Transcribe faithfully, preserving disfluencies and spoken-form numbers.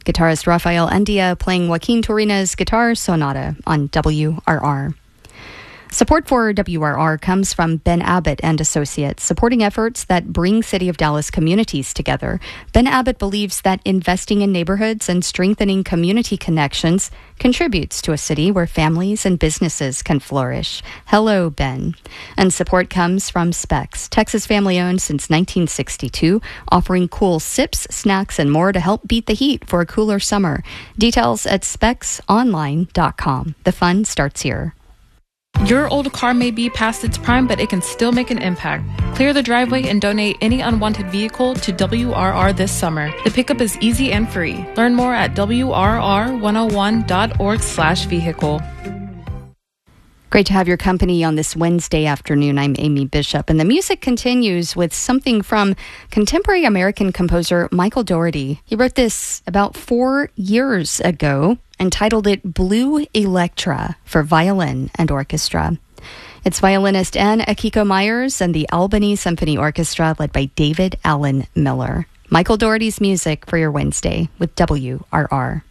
Guitarist Rafael Andia playing Joaquin Turina's Guitar Sonata on W R R. Support for W R R comes from Ben Abbott and Associates, supporting efforts that bring City of Dallas communities together. Ben Abbott believes that investing in neighborhoods and strengthening community connections contributes to a city where families and businesses can flourish. Hello, Ben. And support comes from Specs, Texas family-owned since nineteen sixty-two, offering cool sips, snacks, and more to help beat the heat for a cooler summer. Details at specs online dot com. The fun starts here. Your old car may be past its prime, but it can still make an impact. Clear the driveway and donate any unwanted vehicle to W R R this summer. The pickup is easy and free. Learn more at W R R one oh one dot org slash vehicle. Great to have your company on this Wednesday afternoon. I'm Amy Bishop, and the music continues with something from contemporary American composer Michael Dougherty. He wrote this about four years ago and titled it Blue Electra for violin and orchestra. It's violinist Anne Akiko Myers and the Albany Symphony Orchestra led by David Allen Miller. Michael Dougherty's music for your Wednesday with W R R.